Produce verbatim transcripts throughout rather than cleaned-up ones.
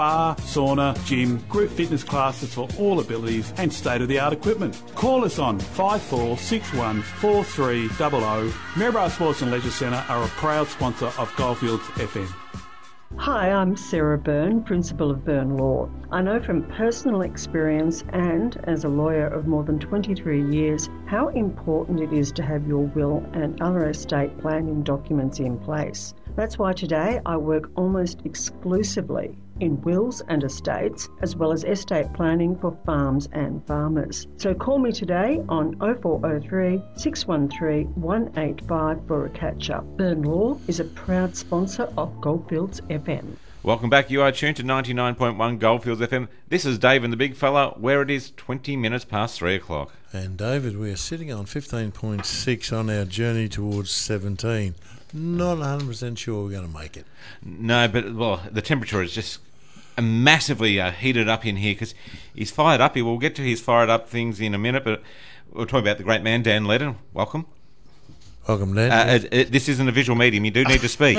Bar, sauna, gym, group fitness classes for all abilities and state-of-the-art equipment. Call us on five four six one four three zero zero. Maryborough Sports and Leisure Centre are a proud sponsor of Goldfields F M. Hi, I'm Sarah Byrne, Principal of Byrne Law. I know from personal experience and as a lawyer of more than twenty-three years how important it is to have your will and other estate planning documents in place. That's why today I work almost exclusively in wills and estates, as well as estate planning for farms and farmers. So call me today on oh four oh three, six one three, one eight five for a catch-up. Byrne Law is a proud sponsor of Goldfields F M. Welcome back. You are tuned to ninety-nine point one Goldfields F M. This is Dave and the Big Fella, where it is twenty minutes past three o'clock. And David, we are sitting on fifteen point six on our journey towards seventeen. Not one hundred percent sure we're going to make it. No, but, well, the temperature is just massively uh, heated up in here because he's fired up. We'll get to his fired up things in a minute, but we'll talk about the great man, Dan Ledden. Welcome. Welcome, Dan. Uh, it, it, this isn't a visual medium. You do need to speak.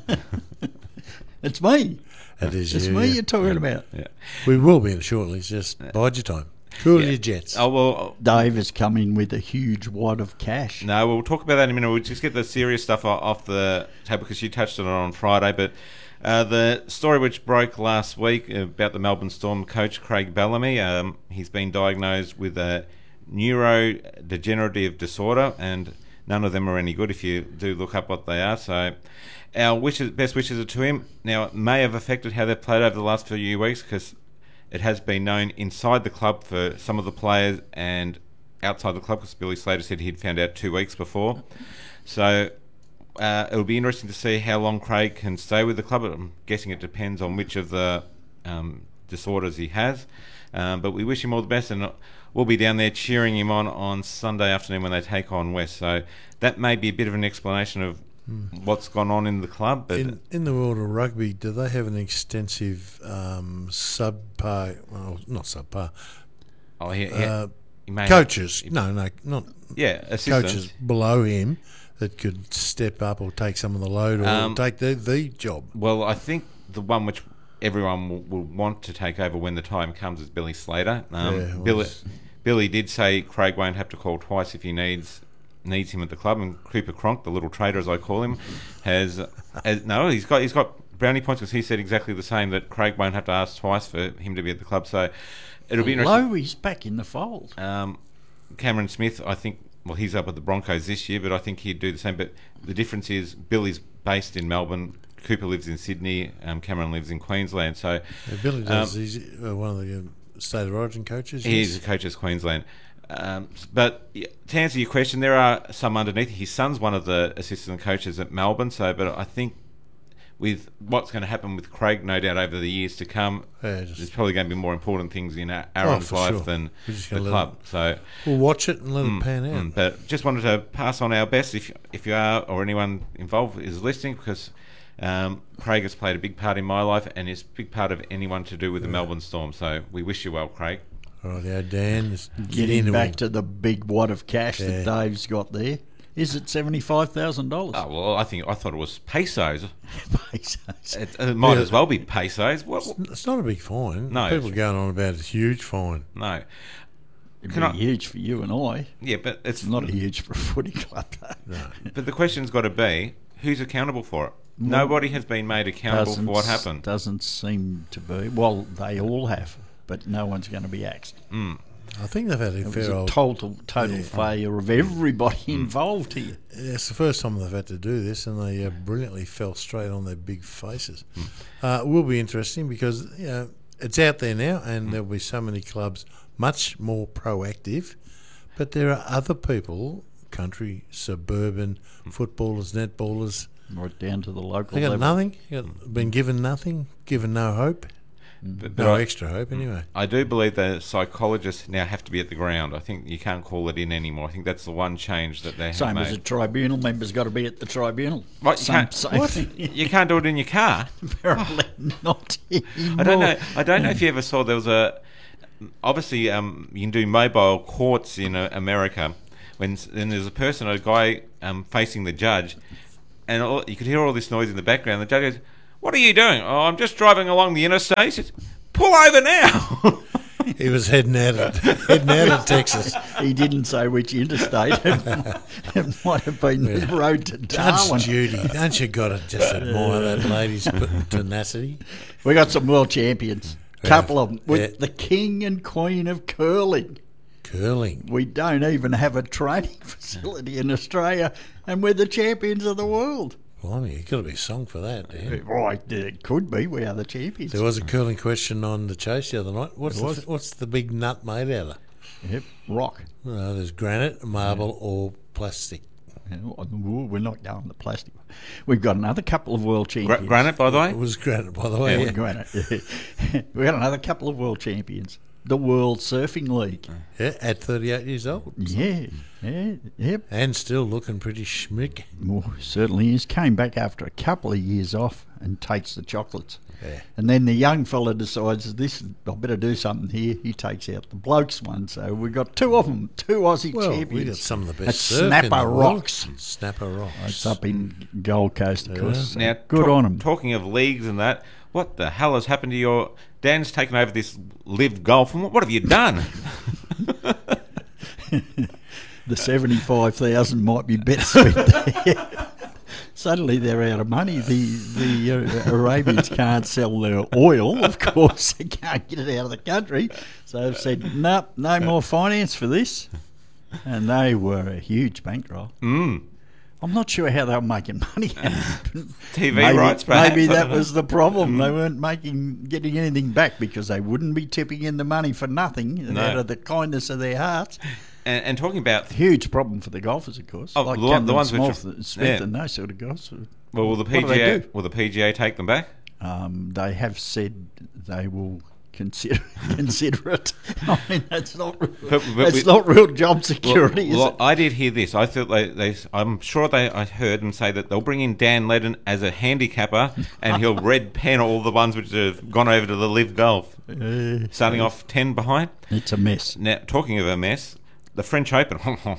It's me. It is It's you, me yeah. you're talking about. Yeah. We will be in shortly. Just bide your time. Cool Yeah. your jets. Oh, well... Dave has come in with a huge wad of cash. No, we'll talk about that in a minute. We'll just get the serious stuff o- off the table because you touched on it on Friday. But uh, the story which broke last week about the Melbourne Storm coach Craig Bellamy, um, he's been diagnosed with a neurodegenerative disorder, and none of them are any good if you do look up what they are. So our wishes, best wishes are to him. Now, it may have affected how they've played over the last few weeks because it has been known inside the club for some of the players and outside the club, because Billy Slater said he'd found out two weeks before. So uh, it'll be interesting to see how long Craig can stay with the club. I'm guessing it depends on which of the um, disorders he has. Um, but we wish him all the best, and we'll be down there cheering him on on Sunday afternoon when they take on West. So that may be a bit of an explanation of what's gone on in the club. But in, in the world of rugby, do they have an extensive um, subpar, well, not subpar, oh, yeah, yeah. uh, He may coaches? have- no, no, not yeah, assistants. coaches below him that could step up or take some of the load or Um, take the, the job. Well, I think the one which everyone will, will want to take over when the time comes is Billy Slater. Um, Yeah, well, Billy, it's- Billy did say Craig won't have to call twice if he needs needs him at the club, and Cooper Cronk, the little trader as I call him, has, has no, he's got he's got brownie points because he said exactly the same, that Craig won't have to ask twice for him to be at the club. So it'll be interesting. Hello, he's back in the fold. Um, Cameron Smith, I think, well, he's up at the Broncos this year, but I think he'd do the same. But the difference is Billy's based in Melbourne, Cooper lives in Sydney, um, Cameron lives in Queensland. So Yeah, Billy does. um, He's uh, one of the uh, State of Origin coaches. he's yes? a coach of Queensland. Um, but yeah, to answer your question, there are some underneath. His son's one of the assistant coaches at Melbourne. So, but I think with what's going to happen with Craig, no doubt over the years to come, Yeah, just- there's probably going to be more important things in Aaron's for life sure. than We're just the gonna let club. So. We'll watch it and let Mm, it pan out. mm, but just wanted to pass on our best if if you are or anyone involved is listening, because um, Craig has played a big part in my life and is a big part of anyone to do with the Melbourne Storm. So we wish you well, Craig. All right, now Dan, just get Getting into back it. to the big wad of cash Yeah. that Dave's got there. Is it seventy-five thousand dollars? Oh well, I think I thought it was pesos. Pesos. It, it might Yeah. as well be pesos. What? what- It's not a big fine. No. People are going on about it's a huge fine. No. It'd Can be I- huge for you and I. Yeah, but it's It's not huge for a footy club, though. But the question's got to be, who's accountable for it? Nobody has been made accountable for what happened. Doesn't seem to be. Well, they all have, but no one's going to be axed. Mm. I think they've had a It was fair a old... total, total Yeah. failure of everybody involved here. It's the first time they've had to do this, and they uh, brilliantly fell straight on their big faces. Hmm. Uh, it will be interesting because you know it's out there now, and there'll be so many clubs much more proactive. But there are other people, country, suburban footballers, netballers. Right down to the local They got level. nothing. They got, been given nothing, given no hope, But, but no I, extra hope anyway. I do believe that psychologists now have to be at the ground. I think you can't call it in anymore. I think that's the one change that they have Same made. as a tribunal. Members got to be at the tribunal. What, you Same, can't- same what? thing. You can't do it in your car. Apparently not anymore. I don't know. I don't know if you ever saw there was a. Obviously, um, you can do mobile courts in uh, America. When s- then there's a person, a guy um, facing the judge, and all, you could hear all this noise in the background. The judge goes, What are you doing? Oh, I'm just driving along the interstate. Says, pull over now. He was heading out of, heading out of Texas. He didn't say which interstate. It might have been the road to Darwin. Judge Judy, don't you got to just admire that lady's tenacity? We got some world champions. Couple of them. With Yeah. the king and queen of curling. Curling. We don't even have a training facility in Australia, and we're the champions of the world. Blimey, you've got to be a song for that, Dan. Right, it could be. We are the champions. There was a curling question on the Chase the other night. What's There the, was. what's the big nut made out of? Yep, rock. No, there's granite, marble, or plastic. Yeah, well, we're not going to plastic. We've got another couple of world Gra- champions. granite, by the way. It was granite, by the way. Yeah, Yeah. granite. We've got another couple of world champions. The World Surfing League. Yeah, at thirty-eight years old. Yeah, yeah, yep. And still looking pretty schmick. Well, certainly is. Came back after a couple of years off and takes the chocolates. Yeah. And then the young fella decides, this, I better do something here. He takes out the blokes one. So we've got two of them, two Aussie Well, champions. we got some of the At best surf in Snapper the world. Rocks. Snapper Rocks. It's up in Gold Coast, of course. So Now, good talk- on them. Talking of leagues and that, what the hell has happened to your... Dan's taken over this Live Golf, and what, what have you done? The seventy-five thousand might be better spent there. Suddenly they're out of money. The the uh, Arabians can't sell their oil, of course. They can't get it out of the country. So they've said, no, no more finance for this. And they were a huge bankroll. Mm. I'm not sure how they were making money. T V maybe, rights, perhaps. maybe I that don't know. was the problem. They weren't making getting anything back because they wouldn't be tipping in the money for nothing No. out of the kindness of their hearts. And, and talking about... Huge problem for the golfers, of course. Oh, like the one- the Cameron ones which Smith, are- Smith yeah. and those sort of guys. Well, will the What do P G they A do? will the P G A take them back? Um, they have said they will consider consider it. I mean, that's not real, But- but that's we- not real job security, well, well, is it? I did hear this. I thought they, they. I'm sure they. I heard them say that they'll bring in Dan Ledden as a handicapper, and he'll red pen all the ones which have gone over to the Live Golf, Uh, starting off ten behind. it's a mess. Now, talking of a mess, the French Open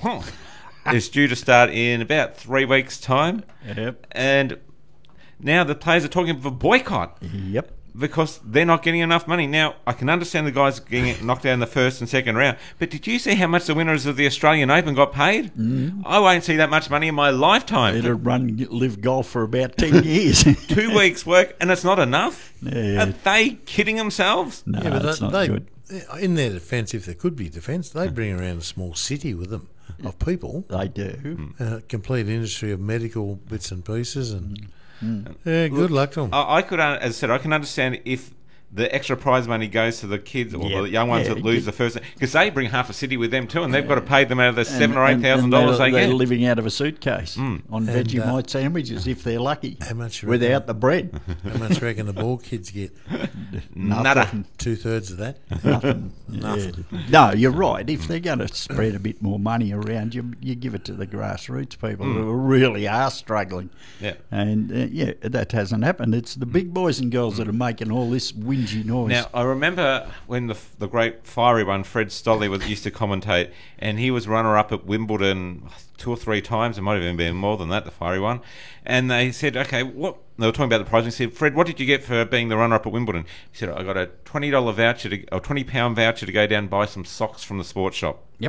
is due to start in about three weeks' time, Yep. and now the players are talking of a boycott Yep. because they're not getting enough money. Now, I can understand the guys getting knocked out in the first and second round, but did you see how much the winners of the Australian Open got paid? Mm. I won't see that much money in my lifetime. It'll run Live Golf for about ten years. Two weeks' work, and it's not enough? Yeah. Are they kidding themselves? No, Yeah, but it's they, not they, good. in their defence, if there could be defence, they bring around a small city with them of people, They do. a complete industry of medical bits and pieces, and Mm. yeah, good luck to them. I, I could, uh, as I said, I can understand if the extra prize money goes to the kids or Yeah, the young ones yeah, that lose yeah. the first, because they bring half a city with them too, and they've got to pay them out of the seven And- or eight and- thousand and dollars they're, they they're get. living out of a suitcase Mm. on And, Vegemite uh, sandwiches if they're lucky. How much you reckon? Without the bread. How much you reckon the ball kids get? Nada. Two thirds of that. Nothing. Nothing. Yeah. No, you're right. If they're going to spread a bit more money around, you you give it to the grassroots people who really are struggling. Yeah. And uh, yeah, that hasn't happened. It's the big boys and girls that are making all this whingy noise. Now, I remember when the the great fiery one, Fred Stolley, was used to commentate, and he was runner-up at Wimbledon two or three times. It might have even been more than that, the fiery one. And they said, okay, what... They were talking about the prize, and he said, Fred, what did you get for being the runner-up at Wimbledon? He said, I got a twenty dollars voucher, to, or twenty pound voucher to go down and buy some socks from the sports shop. Yep.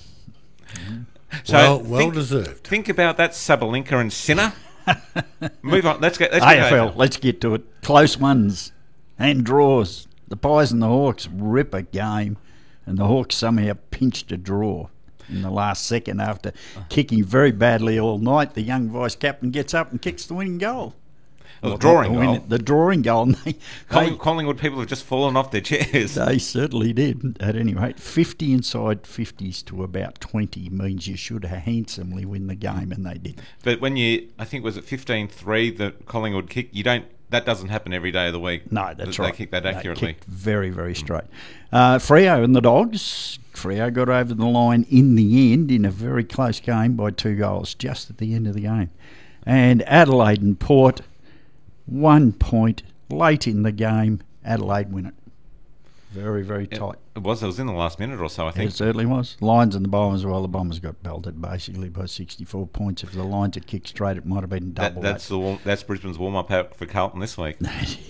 So well, well think, deserved. think about that, Sabalenka and Sinner. Move on. Let's get. Let's A get F L, over. let's get to it. Close ones and draws. The Pies and the Hawks rip a game, and the Hawks somehow pinched a draw in the last second after kicking very badly all night. The young vice captain gets up and kicks the winning goal. Well, the Well, drawing not the goal. win- The drawing goal. And they, Colling, they, Collingwood people have just fallen off their chairs. they certainly did. At any rate, fifty inside fifties to about twenty means you should handsomely win the game, and they did. But when you, I think, was it fifteen three that Collingwood kicked, you don't, that doesn't happen every day of the week. No, that's they right. They kick that They accurately. kicked very, very straight. Uh, Freo and the Dogs. Freo got over the line in the end in a very close game by two goals just at the end of the game. And Adelaide and Port, one point late in the game. Adelaide win it. Very, very It, tight. it was. It was in the last minute or so, I think. It certainly was. Lions and the Bombers, well, the Bombers got belted basically by sixty-four points. If the Lions had kicked straight, it might have been That, double that's that. the warm, that's Brisbane's warm up out for Carlton this week.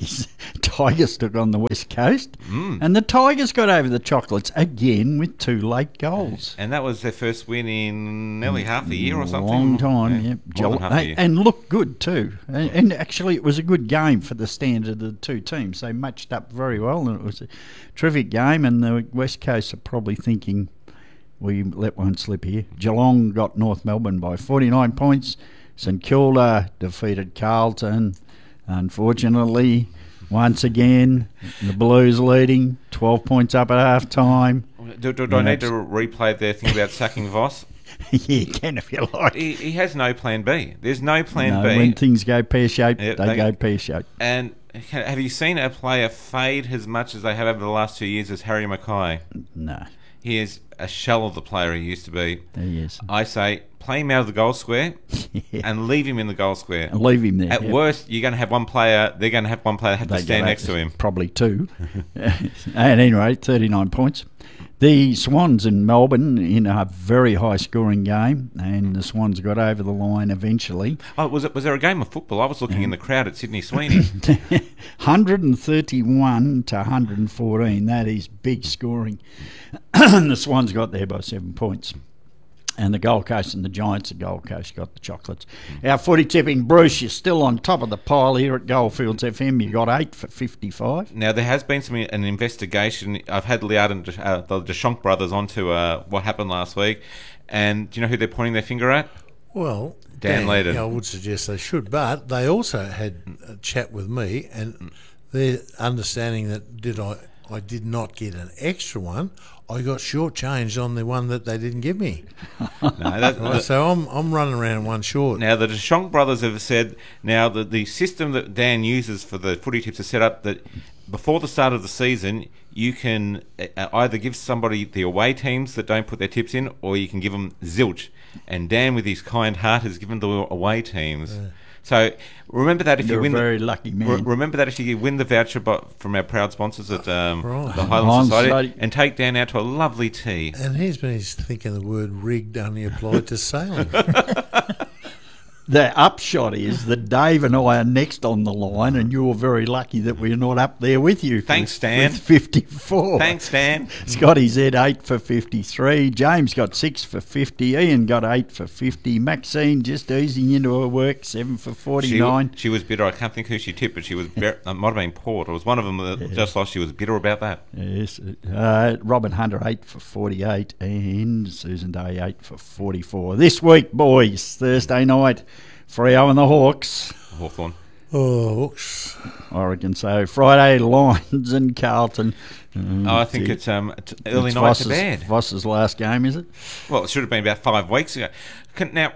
Tigers took on the West Coast, Mm. and the Tigers got over the Chocolates again with two late goals. And that was their first win in nearly half a year or something. Long time, yeah. More than half a and, year. and looked good too. And, and actually, it was a good game for the standard of the two teams. They matched up very well, and it was a terrific game. And the West Coast are probably thinking, we let one slip here. Geelong got North Melbourne by forty-nine points. St Kilda defeated Carlton. Unfortunately, once again, the Blues leading, twelve points up at half time. Do, do, do I need to replay their thing about sacking Voss? Yeah, you can if you like. He, he has no plan B. There's no plan No, B. when things go pear-shaped, Yeah, they, they- go pear-shaped. And ha- have you seen a player fade as much as they have over the last two years as Harry Mackay? No, He is a shell of the player he used to be. there he is. I say, play him out of the goal square Yeah. and leave him in the goal square. And leave him there. At yeah. worst, you're going to have one player, they're going to have one player have They to stand go next back to him. Probably two. At any rate, thirty-nine points. The Swans in Melbourne in a very high-scoring game, and the Swans got over the line eventually. Oh, was it? Was there a game of football? I was looking in the crowd at Sydney Sweeney. one hundred thirty-one to one hundred fourteen. That is big scoring. The Swans got there by seven points. And the Gold Coast and the Giants of Gold Coast got the Chocolates. Our footy tipping, Bruce, you're still on top of the pile here at Goldfields F M. You got eight for fifty-five. Now, there has been some an investigation. I've had Liard and uh, the Deschonk brothers onto uh, what happened last week. And do you know who they're pointing their finger at? Well, Dan Leadon. I would suggest they should, but they also had a chat with me, and their understanding that did I I did not get an extra one. I got shortchanged on the one that they didn't give me. No, that, Right, so I'm I'm running around one short. Now, the Deschonk brothers have said now that the system that Dan uses for the footy tips is set up that before the start of the season, you can uh, either give somebody the away teams that don't put their tips in, or you can give them zilch. And Dan, with his kind heart, has given the away teams. Yeah. So remember that if You're you win, a very the, lucky man. re- remember that if you win the voucher bo- from our proud sponsors at um, Right. the Highland Highland Society, Society. and take Dan out to a lovely tea. And he's been thinking the word rigged only applied to sailing. The upshot is that Dave and I are next on the line, and you're very lucky that we're not up there with you. Thanks, with, Dan. With fifty-four. Thanks, Dan. Scotty's had eight for fifty-three. James got six for fifty. Ian got eight for fifty. Maxine just easing into her work, seven for She, forty-nine. she was bitter. I can't think who she tipped, but she was. Ber- it might have been Port. It was one of them that just lost. She was bitter about that. Yes. Uh, Robin Hunter, eight for forty-eight. And Susan Day, eight for forty-four. This week, boys, Thursday night, Freo and the Hawks. Hawthorn. Oh, hooks. Oregon. So Friday, Lions and Carlton. Mm, Oh, I think gee. it's um t- early It's night Voss's, to bed. Voss's last game, is it? Well, it should have been about five weeks ago. Can, now,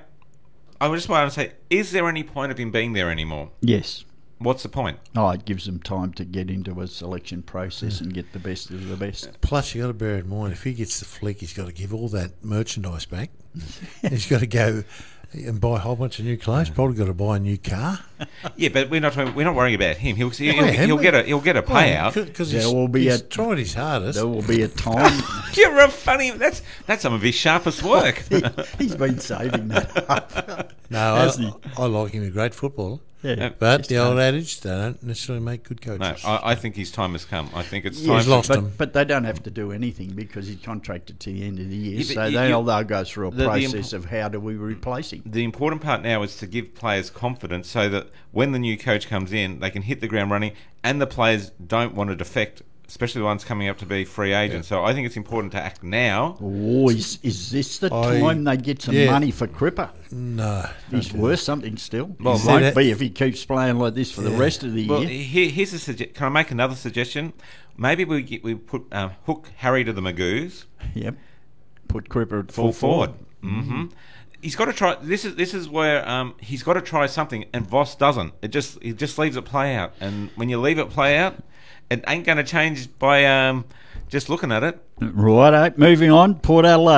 I just want to say, is there any point of him being there anymore? Yes. What's the point? Oh, it gives them time to get into a selection process and get the best of the best. Plus, you got to bear in mind, if he gets the flick, he's got to give all that merchandise back. He's got to go and buy a whole bunch of new clothes. Probably got to buy a new car. Yeah, but we're not we're not worrying about him. He'll he'll, Yeah, he'll, him. get a he'll get a payout. Because There he's, will be he's a- tried his hardest. There will be a time. You're a funny. That's that's some of his sharpest work. He's been saving that up. No, Has I, he? I like him. A great footballer. Yeah. But the old adage, they don't necessarily make good No, coaches. I, I think his time has come. I think it's Yes, time. He's for- lost but, him. but they don't have to do anything because he's contracted to the end of the year. Yeah, but so you- they'll, you- they'll go through a the- the process imp- of how do we replace him. The important part now is to give players confidence so that when the new coach comes in, they can hit the ground running, and the players don't want to defect, especially the ones coming up to be free agents. So I think it's important to act now. Oh, is, is this the I- time they get some yeah. money for Cripper? No. He's worth something still. Well, He Well, won't that- be if he keeps playing like this for the Yeah. rest of the Well, year. here, here's a sugge- Can I make another suggestion? Maybe we get, we put uh, hook Harry to the Magoos, Yep. Put Cripper at full full forward. Mm-hmm. He's got to try. This is this is where um, he's got to try something, and Voss doesn't. It just he just leaves it play out, and when you leave it play out, it ain't going to change by um, just looking at it. Righto, moving on. Port Adelaide.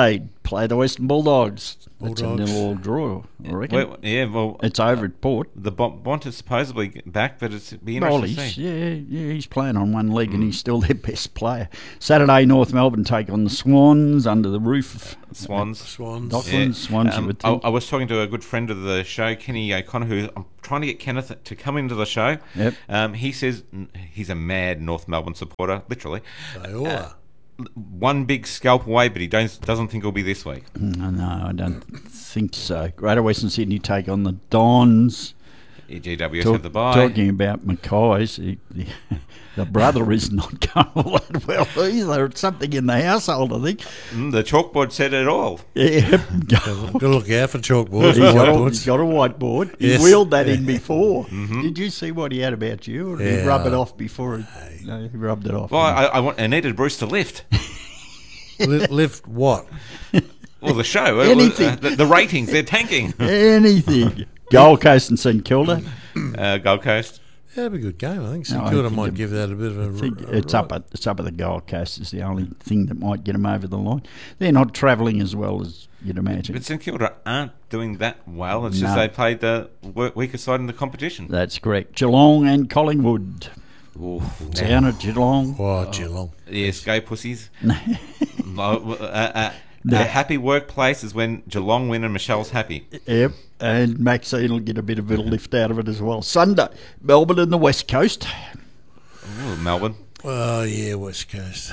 play the Western Bulldogs. That's a Bulldogs. nil-all draw, I reckon. Well, yeah, well, It's over at Port. the Bon- Bont is supposedly back, but it's be interesting Well, to he's, see. yeah, yeah, he's playing on one leg and he's still their best player. Saturday, North Melbourne take on the Swans under the roof of Swans. Swans. Docklands. Swans, you Um, would I, think. I was talking to a good friend of the show, Kenny O'Connor, who I'm trying to get Kenneth to come into the show. Yep. Um, he says n- he's a mad North Melbourne supporter, literally. They all are. One big scalp away, but he don't, doesn't think it'll be this week. No, no, I don't think so. Greater Western Sydney take on the Dons. E G W S Talk- have the bye. Talking about Mackay's, he, the, the brother is not going all that well either. It's something in the household, I think. Mm, the chalkboard said it all. Yeah. Got to look out for chalkboards. He's got, a, whiteboards. he's got a whiteboard. He Yes. wheeled that in before. Mm-hmm. Did you see what he had about you? Or did he Yeah. rub it off before? He, no, he rubbed it off. Well, I, I, want, I needed Bruce to lift. Li- lift what? Well, the show. Anything. Uh, the, the ratings, they're tanking. Anything. Gold Coast and St Kilda. Uh, Gold Coast. Yeah, that'd be a good game. I think St No, I Kilda think might it- give that a bit of a. I think r- it's right. up at it's up at the Gold Coast is the only thing that might get them over the line. They're not travelling as well as you'd imagine. But St Kilda aren't doing that well. It's No. just they played the wo- weaker side in the competition. That's correct. Geelong and Collingwood. Ooh, Down at Geelong. Oh, Geelong. yes, go pussies. uh, uh, uh, a happy workplace is when Geelong win and Michelle's happy. Yep. And Maxine will get a bit of a lift out of it as well. Sunday, Melbourne and the West Coast. Ooh, Melbourne. Oh, yeah, West Coast.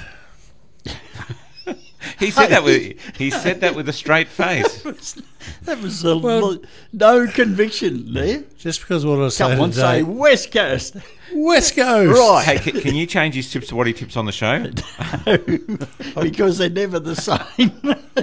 He said that with he said that with a straight face. That was a lo- no conviction there. Just because what I say Come on, today. say West Coast. West Coast. Right. Hey, can, can you change his tips to what he tips on the show? Because they're never the same.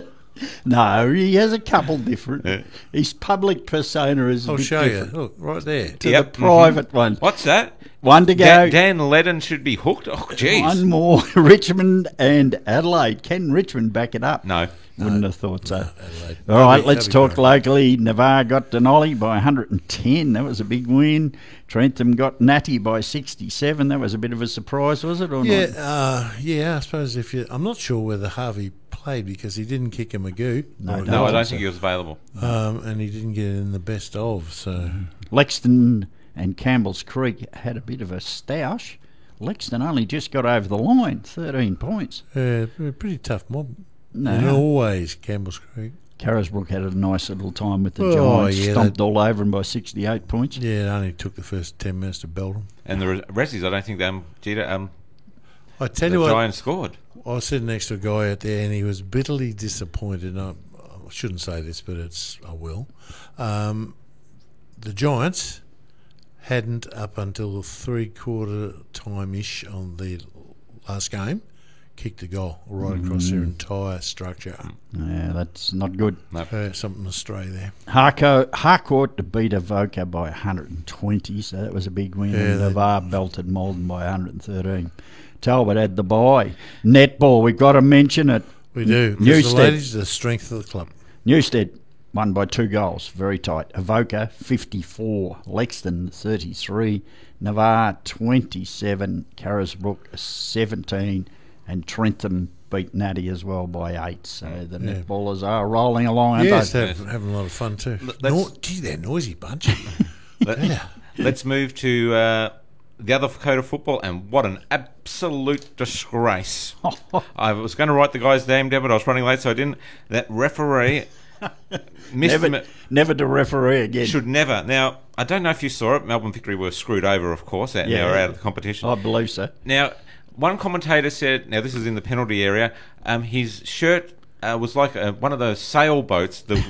No, he has a couple different. Yeah. His public persona is a I'll bit show different you. Look, right there. to Yep, the private one. What's that? One to go. Dan, Dan Ledden should be hooked. Oh, jeez. One more. Richmond and Adelaide. Can Richmond back it up? No. Wouldn't have thought so. Adelaide. All right, That'd be- let's that'd be talk great. locally. Navarre got Denali by one hundred ten. That was a big win. Trentham got Natty by sixty-seven. That was a bit of a surprise, was it? Or Yeah, not? uh, yeah. I suppose if you, I'm not sure whether Harvey played because he didn't kick a Magoo. No, Or- No, I so. don't think he was available. Um, and he didn't get in the best of. So Lexington and Campbell's Creek had a bit of a stoush. Lexington only just got over the line, thirteen points. uh, a pretty tough mob. No. And always Campbell's Creek. Carisbrook had a nice little time with the Oh, Giants, yeah, stomped that- all over them by sixty-eight points. Yeah, it only took the first ten minutes to belt them. And the Re- Rezzies, I don't think um, Gita, um, I tell the you what, Giants scored. I was sitting next to a guy out there, and he was bitterly disappointed. And I, I shouldn't say this, but it's I will. Um, the Giants hadn't up until the three quarter time ish on the last game kicked a goal right across their entire structure. Yeah, that's not good. Uh, something astray there. Harco, Harcourt to beat Avoca by one hundred twenty, so that was a big win. Yeah, and they- Navarre belted Malden by one hundred thirteen. Talbot had the bye. Netball, we've got to mention it. We do. Because Newstead. the ladies, the strength of the club. Newstead won by two goals, very tight. Avoca fifty-four, Lexington thirty-three, Navarre twenty-seven, Carisbrook seventeen, and Trentham beat Natty as well by eight. So the Yeah. netballers are rolling along, aren't Yes, they? they're having, having a lot of fun too. Let's- Nor- gee, they're a noisy bunch. Let, Yeah. Let's move to uh, the other code of football, and what an absolute disgrace. I was going to write the guy's name down, but I was running late, so I didn't. That referee missed him. Never, never to referee again. Should never. Now, I don't know if you saw it. Melbourne Victory were screwed over, of course, and Yeah. they were out of the competition. I believe so. Now, one commentator said, now this is in the penalty area, um, his shirt uh, was like a, one of those sailboats. The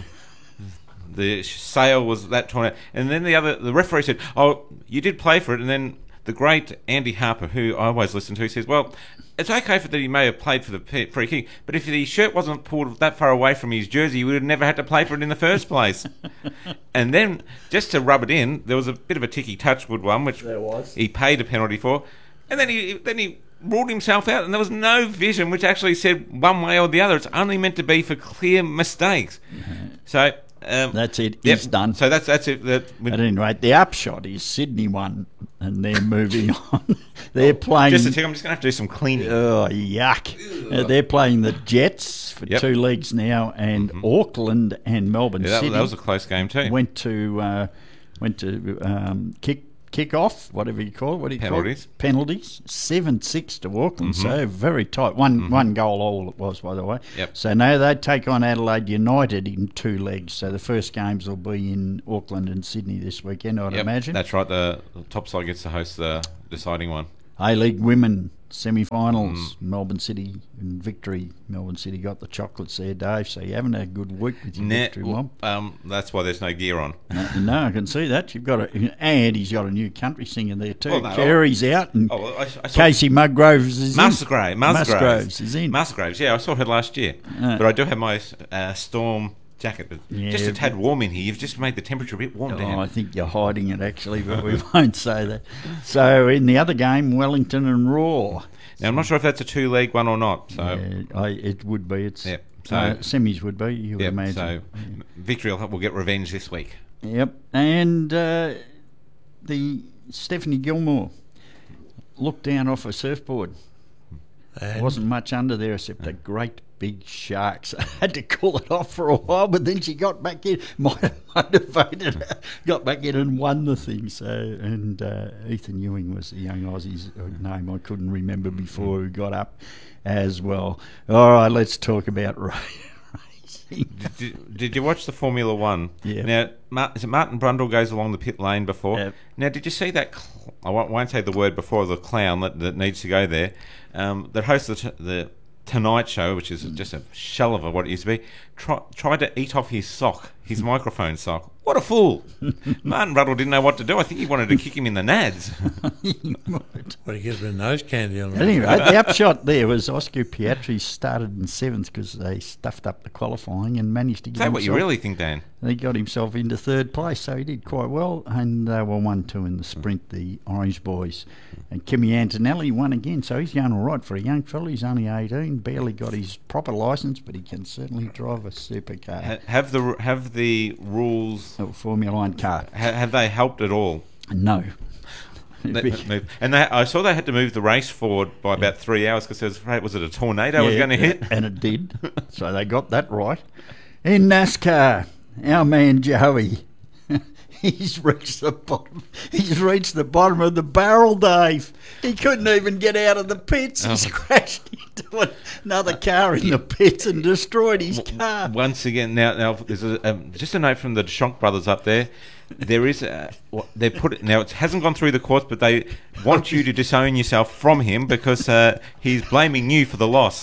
the sail was that torn out. And then the other, the referee said, oh, you did play for it. And then the great Andy Harper, who I always listen to, says, well, it's okay for that he may have played for the pe- free kick, but if the shirt wasn't pulled that far away from his jersey, he would have never had to play for it in the first place. And then, just to rub it in, there was a bit of a Ticky Touchwood one, which There was. he paid a penalty for, and then he then he ruled himself out, and there was no vision which actually said one way or the other. It's only meant to be for clear mistakes. So Um, That's it. yep. He's done. So that's that's it. That, At any rate, the upshot is Sydney won, and they're moving on. They're playing. just a tick. I'm just going to have to do some cleaning. Oh, yuck. Uh, they're playing the Jets for Yep. two legs now, and Auckland and Melbourne Yeah, that, City that was a close game too. went to uh, went to um, kick kick off, whatever you call it. What do you Penalties. call it? Penalties. seven six to Auckland, so very tight. One one goal all it was, by the way. Yep. So now they take on Adelaide United in two legs. So the first games will be in Auckland and Sydney this weekend, I'd Yep, imagine. That's right. The top side gets to host the deciding one. A-League Women semi-finals, Melbourne City and Victory. Melbourne City got the chocolates there, Dave, so you haven't had a good week with your Nah, Victory Mob. um, that's why there's no gear on. No, no, I can see that. You've got a, and he's got a new country singer there too. Oh, no, Carey's out and Oh, well, I, I saw Casey Musgroves is Musgrave, in. Musgraves. Musgroves is in. Musgraves, yeah, I saw her last year. Uh, but I do have my uh, Storm jacket. But Yeah, just a but- tad warm in here. You've just made the temperature a bit warm Oh, down. I think you're hiding it actually, but we won't say that. So in the other game, Wellington and Raw. Now, I'm not sure if that's a two-league one or not. So, Yeah, I, it would be. It's Yep, so- uh, semis would be. You would yep, imagine. so Victory will, will get revenge this week. Yep, and uh, the Stephanie Gilmore looked down off a surfboard. And Wasn't much under there except a great big sharks. I had to call it off for a while, but then she got back in, motivated her, got back in and won the thing. So, and uh, Ethan Ewing was the young Aussie's name I couldn't remember before, who got up as well. All right, let's talk about racing. Did, did, did you watch the Formula One? Yeah. Now, Mar- is it Martin Brundle goes along the pit lane before? Yep. Now, did you see that? Cl- I won't, won't say the word before the clown that, that needs to go there. Um, that hosts the, t- the Tonight Show, which is just a shell of a, what it used to be. Try, tried to eat off his sock, his microphone sock. What a fool! Martin Brundle didn't know what to do. I think he wanted to kick him in the nads. what, he gets a bit of nose candy on it. Anyway, the upshot there was Oscar Piastri started in seventh because they stuffed up the qualifying and managed to Is get that what you himself- really think, Dan? He got himself into third place, so he did quite well. And they were one two in the sprint, the Orange Boys. And Kimi Antonelli won again, so he's going all right for a young fella. He's only eighteen, barely got his proper licence, but he can certainly drive a supercar, Ha- have the have the rules? a Formula One car. Ha- have they helped at all? No. They- move- and they, I saw they had to move the race forward by about three hours because there was afraid was it a tornado was Yeah, going to hit? and it did. So they got that right. In NASCAR, our man Joey, he's reached the bottom. He's reached the bottom of the barrel, Dave. He couldn't even get out of the pits. He's Oh. crashed into another car in the pits and destroyed his car. Once again, now, now there's a, um, just a note from the Deschonk brothers up there. There is a, what- they put it now. It hasn't gone through the courts, but they want you to disown yourself from him because uh, he's blaming you for the loss.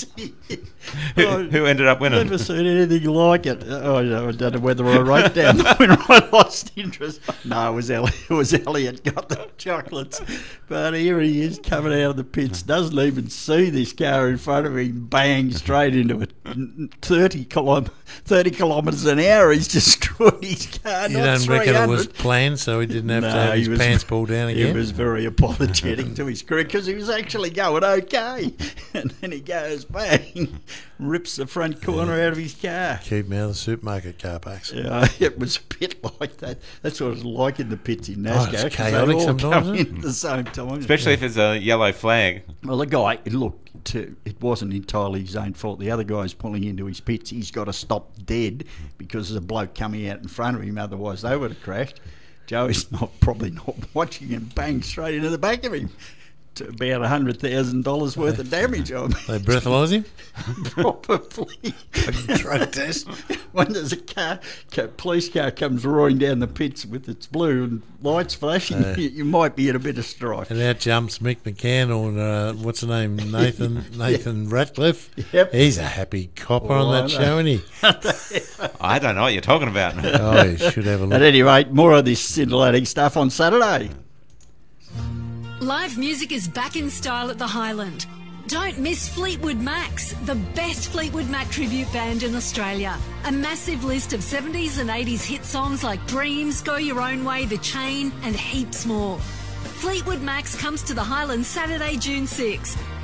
who, who ended up winning? Never seen anything like it. Oh, I don't know whether I wrote down the winner or I lost interest. No, it was Elliot. It was Elliot got the chocolates. But here he is coming out of the pits. Doesn't even see this car in front of him. Bang straight into it. thirty kilom- thirty kilometres an hour. He's destroyed his car. You not don't reckon it was three hundred. planned, so he didn't have to No, have he his was- pants pulled down He again? was very apologetic to his crew because he was actually going okay. And then he goes bang, rips the front corner out of his car. Keep him out of the supermarket car parks. Yeah, it was a bit like that. That's what it's like in the pits in Oh, NASCAR. it's 'cause chaotic they all sometimes, come isn't in at the same time. Especially if it's a yellow flag. Well, the guy, look, to, it wasn't entirely his own fault. The other guy's pulling into his pits. He's got to stop dead because there's a bloke coming out in front of him. Otherwise, they would have crashed. Joey's not probably not watching and bang straight into the back of him. To about one hundred thousand dollars worth of damage on They breathalyse him? probably. Drug test. When there's a car, ca police car comes roaring down the pits with its blue and lights flashing, Uh, you, you might be in a bit of strife. And out jumps Mick McCann or, uh, what's the name, Nathan Nathan Ratcliffe. Yep. He's a happy copper Oh, on I that know. show, isn't he? I don't know what you're talking about. Oh, you should have a At look. any rate, more of this scintillating stuff on Saturday. Live music is back in style at the Highland. Don't miss Fleetwood Macs, the best Fleetwood Mac tribute band in Australia. A massive list of seventies and eighties hit songs like Dreams, Go Your Own Way, The Chain, and heaps more. Fleetwood Macs comes to the Highlands Saturday, June sixth.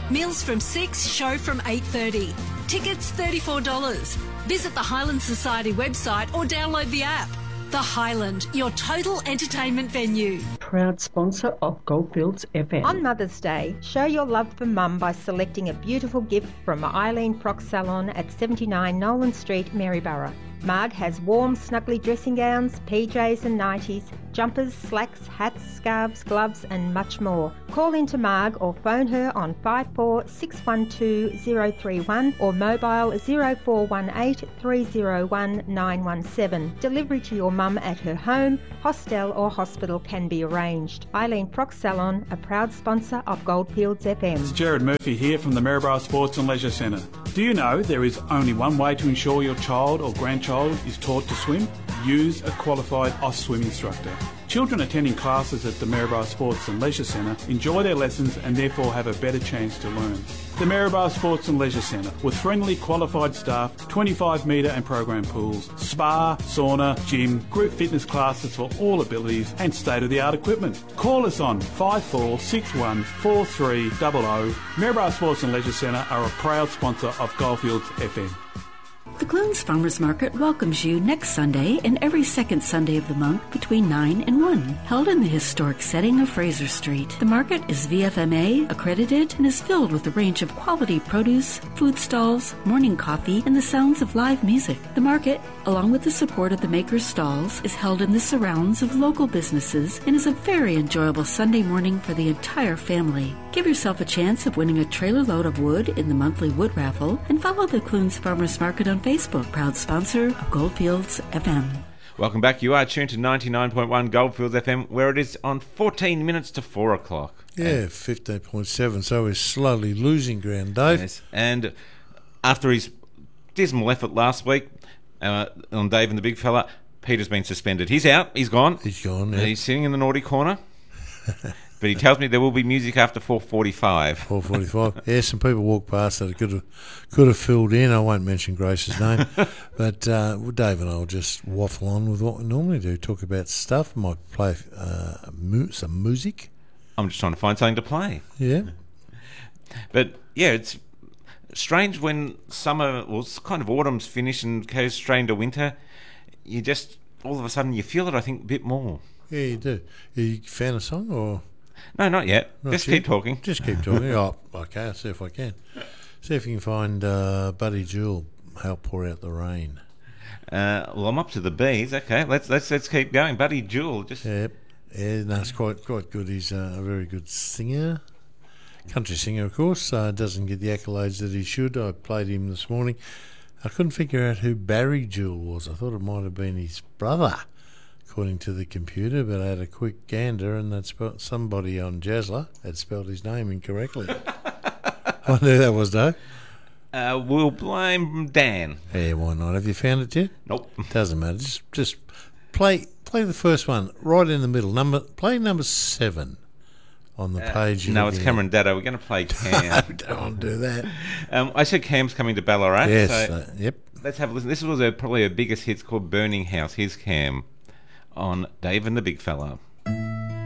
Meals from six, show from eight thirty. Tickets thirty-four dollars. Visit the Highland Society website or download the app. The Highland, your total entertainment venue. Proud sponsor of Goldfields F M. On Mother's Day, show your love for Mum by selecting a beautiful gift from Eileen Frock Salon at seventy-nine Nolan Street, Maryborough. Marg has warm, snuggly dressing gowns, P Js and nighties, jumpers, slacks, hats, scarves, gloves and much more. Call into Marg or phone her on five four six one two zero three one or mobile zero four one eight three zero one nine one seven. Delivery to your mum at her home, hostel or hospital can be arranged. Eileen Frock Salon, a proud sponsor of Goldfields F M. It's Jared Murphy here from the Maryborough Sports and Leisure Centre. Do you know there is only one way to ensure your child or grandchild is taught to swim? Use a qualified O S swim instructor. Children attending classes at the Maryborough Sports and Leisure Centre enjoy their lessons and therefore have a better chance to learn. The Maryborough Sports and Leisure Centre, with friendly qualified staff, twenty-five metre and program pools, spa, sauna, gym, group fitness classes for all abilities and state-of-the-art equipment. Call us on five four six one four three zero zero. Maryborough Sports and Leisure Centre are a proud sponsor of Goldfields F M. The Clunes Farmers Market welcomes you next Sunday and every second Sunday of the month between nine and one, held in the historic setting of Fraser Street. The market is V F M A accredited and is filled with a range of quality produce, food stalls, morning coffee, and the sounds of live music. The market, along with the support of the makers' stalls, is held in the surrounds of local businesses and is a very enjoyable Sunday morning for the entire family. Give yourself a chance of winning a trailer load of wood in the monthly wood raffle and follow the Clunes Farmers Market on Facebook, proud sponsor of Goldfields F M. Welcome back. You are tuned to ninety-nine point one Goldfields F M, where it is on fourteen minutes to four o'clock. Yeah, fifteen point seven, so we're slowly losing ground, Dave. Yes, and after his dismal effort last week uh, on Dave and the Big Fella, Peter's been suspended. He's out. He's gone. He's gone, yeah. He's sitting in the naughty corner. But he tells me there will be music after four forty-five. four forty-five. Yeah, some people walked past that could have could have filled in. I won't mention Grace's name. But uh, well, Dave and I will just waffle on with what we normally do. Talk about stuff. Might play uh, mu- some music. I'm just trying to find something to play. Yeah. But, yeah, it's strange when summer, well, it's kind of autumn's finished and goes straight into winter. You just, all of a sudden, you feel it, I think, a bit more. Yeah, you do. You found a song or... No, not yet. Not Just yet? keep talking. Just keep talking. Oh, okay, I'll see if I can. See if you can find uh, Buddy Jewel, How Pour Out the Rain. Uh, well, I'm up to the B's. Okay, let's let's let's keep going. Buddy Jewel, just Yep. Yeah, no, it's quite, quite good. He's uh, a very good singer. Country singer, of course. Uh, doesn't get the accolades that he should. I played him this morning. I couldn't figure out who Barry Jewel was. I thought it might have been his brother, according to the computer, but I had a quick gander and that spelled, somebody on Jazzler had spelled his name incorrectly. I wonder who that was, Dave. uh, we'll blame Dan. Yeah, why not? Have you found it yet? Nope. Doesn't matter. Just just play play the first one right in the middle. Number play number seven on the page. you're No, it's looking Cameron Daddo. We're going to play Cam. at. Don't want to do that. um, I said Cam's coming to Ballarat. Yes. So uh, yep. let's have a listen. This was a, probably her biggest hit. It's called Burning House. Here's Cam on Dave and the Big Fella.